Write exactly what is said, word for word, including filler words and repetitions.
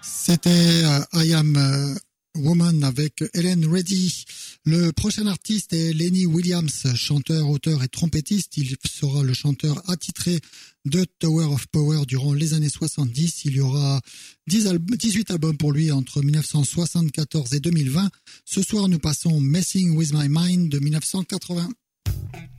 C'était euh, I Am euh, Woman avec Helen Reddy. Le prochain artiste est Lenny Williams, chanteur, auteur et trompettiste. Il sera le chanteur attitré de Tower of Power durant les années soixante-dix. Il y aura dix al- dix-huit albums pour lui entre dix-neuf cent soixante-quatorze et deux mille vingt. Ce soir, nous passons Messing With My Mind de dix-neuf cent quatre-vingts.